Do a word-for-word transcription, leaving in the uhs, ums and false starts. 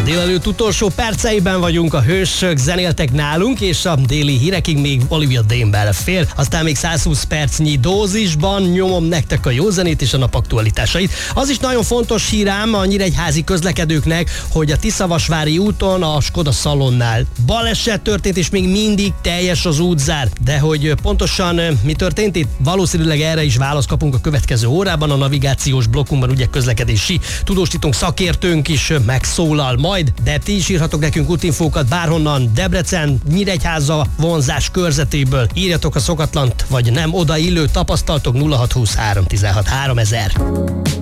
Délelőtt utolsó perceiben vagyunk, a hősök zenéltek nálunk, és a déli hírekig még Olivia Dean belefér. Aztán még száz húsz percnyi dózisban nyomom nektek a jó zenét és a nap aktualitásait. Az is nagyon fontos hírám a nyíregyházi közlekedőknek, hogy a Tiszavasvári úton a Skoda Szalonnál baleset történt, és még mindig teljes az útzár. De hogy pontosan mi történt itt? Valószínűleg erre is választ kapunk a következő órában, a navigációs blokkunkban, ugye közlekedési tudósítónk, szakértőnk is megszólal majd, de ti is írhatok nekünk útinfókat bárhonnan, Debrecen, Nyíregyháza vonzás körzetéből. Írjatok a szokatlant, vagy nem odaillő tapasztalatok nulla hat húsz három tizenhat háromezer.